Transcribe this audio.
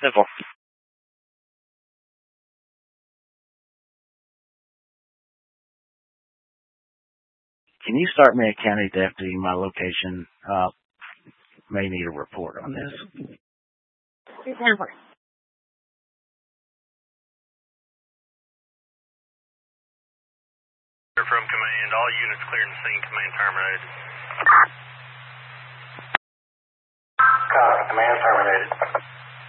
Nickel. Can you start me a county deputy? My location may need a report on this. Remember. From command, all units clearing the scene, command terminated. Copy, command terminated.